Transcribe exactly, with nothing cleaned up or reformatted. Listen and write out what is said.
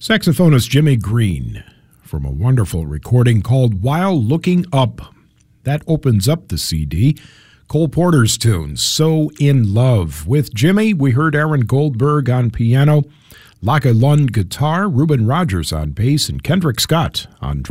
Saxophonist Jimmy Green from a wonderful recording called While Looking Up. That opens up the C D. Cole Porter's tunes, So in Love. With Jimmy, we heard Aaron Goldberg on piano, Laka Lund guitar, Reuben Rogers on bass, and Kendrick Scott on drums.